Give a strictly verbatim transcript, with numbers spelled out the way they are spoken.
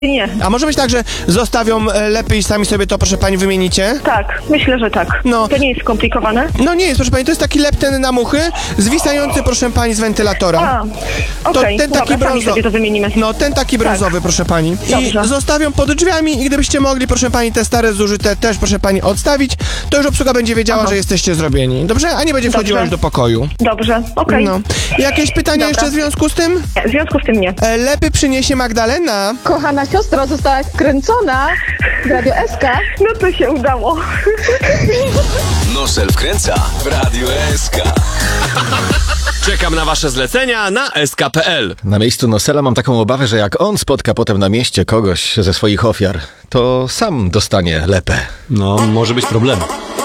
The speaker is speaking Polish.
Nie. A może być tak, że zostawią e, lepiej i sami sobie to, proszę pani, wymienicie? Tak, myślę, że tak. No. To nie jest skomplikowane? No nie jest, proszę pani, to jest taki lepten na muchy, zwisający, proszę pani, z wentylatora. A, To okej, ten taki dobra, sami brązo- sobie to wymienimy. No, ten taki brązowy, proszę pani. I Dobrze. zostawią pod drzwiami i gdybyście mogli, proszę pani, te stare zużyte też, proszę pani, odstawić, to już obsługa będzie wiedziała, Aha. że jesteście zrobieni. Dobrze? A nie będzie wchodziła Dobrze. już do pokoju. Dobrze, okej. No. Jakieś pytania Dobra. jeszcze w związku z tym? Nie, w związku z tym nie. E, lepy przyniesie Magdalena. Kochana siostra została wkręcona w Radio S K. No to się udało. Nosel wkręca w Radiu S K. Czekam na wasze zlecenia na S K kropka P L. Na miejscu Nosela mam taką obawę, że jak on spotka potem na mieście kogoś ze swoich ofiar, to sam dostanie lepę. No, może być problem.